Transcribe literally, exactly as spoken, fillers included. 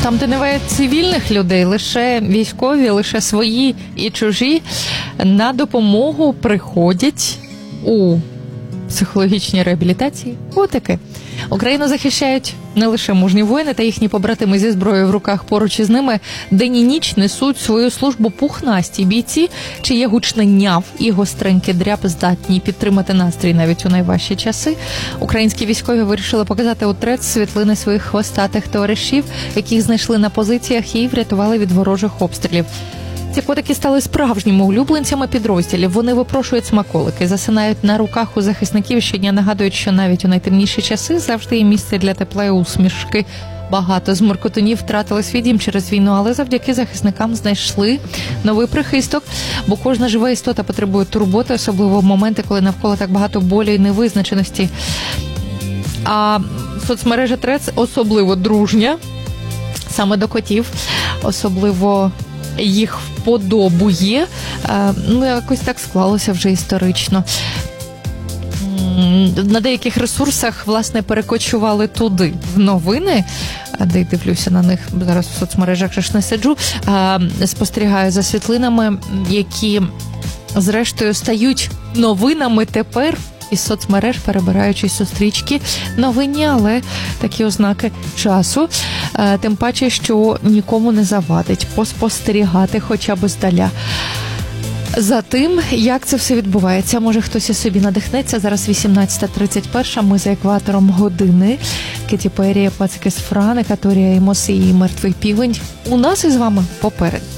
Там, де немає цивільних людей, лише військові, лише свої і чужі, на допомогу приходять у психологічній реабілітації котики. Україну захищають не лише мужні воїни та їхні побратими зі зброєю в руках. Поруч із ними день і ніч несуть свою службу пухнасті бійці, чиє гучне няв і гостренький дряб здатні підтримати настрій навіть у найважчі часи. Українські військові вирішили показати у трец світлини своїх хвостатих товаришів, яких знайшли на позиціях і врятували від ворожих обстрілів. Ці котики стали справжніми улюбленцями підрозділів. Вони випрошують смаколики, засинають на руках у захисників, щодня нагадують, що навіть у найтемніші часи завжди є місце для тепла і усмішки. Багато з моркотунів втратили свій дім через війну, але завдяки захисникам знайшли новий прихисток, бо кожна жива істота потребує турботи, особливо в моменти, коли навколо так багато болю і невизначеності. А соцмережа Трец особливо дружня саме до котів, особливо їх вподобує. Ну, якось так склалося вже історично. На деяких ресурсах, власне, перекочували туди, в новини, де дивлюся на них, зараз в соцмережах же ж не сиджу, спостерігаю за світлинами, які, зрештою, стають новинами тепер із соцмереж, перебираючись у стрічки новинні, але такі ознаки часу. Тим паче, що нікому не завадить поспостерігати хоча б здаля за тим, як це все відбувається. Може, хтось і собі надихнеться. Зараз вісімнадцята тридцять один, ми за екватором години. Кеті Перрі, Пацики з Фран, Екаторія Емос і Мертвий півень. У нас із вами поперед.